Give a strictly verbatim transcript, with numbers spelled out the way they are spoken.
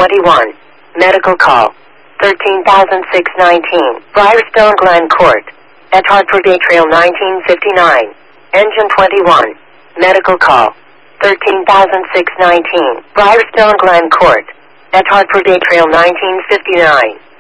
twenty-one. Medical call. thirteen thousand six hundred nineteen. Briarstone Glen Court. At Hartford Bay Trail nineteen fifty-nine. Engine twenty-one. Medical call. thirteen thousand six hundred nineteen. Briarstone Glen Court. At Hartford Bay Trail nineteen fifty-nine.